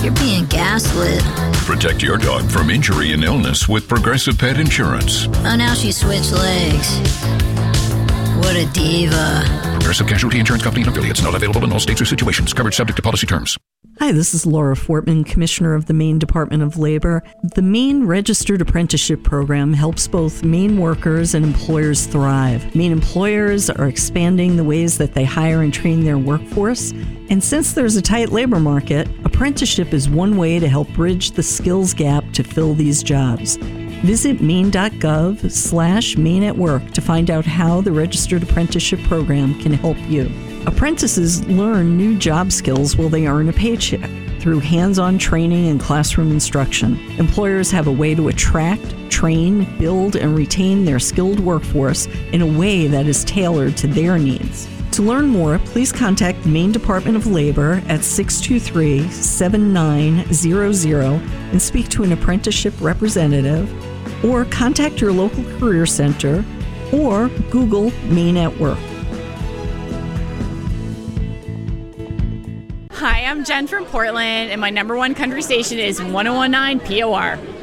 You're being gaslit. Protect your dog from injury and illness with Progressive Pet Insurance. Oh, now she switched legs. What a diva. Progressive Casualty Insurance Company and affiliates. Not available in all states or situations. Coverage subject to policy terms. Hi, this is Laura Fortman, Commissioner of the Maine Department of Labor. The Maine Registered Apprenticeship Program helps both Maine workers and employers thrive. Maine employers are expanding the ways that they hire and train their workforce. And since there's a tight labor market, apprenticeship is one way to help bridge the skills gap to fill these jobs. Visit maine.gov/Maine at Work to find out how the Registered Apprenticeship Program can help you. Apprentices learn new job skills while they earn a paycheck through hands-on training and classroom instruction. Employers have a way to attract, train, build, and retain their skilled workforce in a way that is tailored to their needs. To learn more, please contact the Maine Department of Labor at 623-7900 and speak to an apprenticeship representative, or contact your local career center, or Google Maine at Work. Hi, I'm Jen from Portland, and my number one country station is 1019 POR.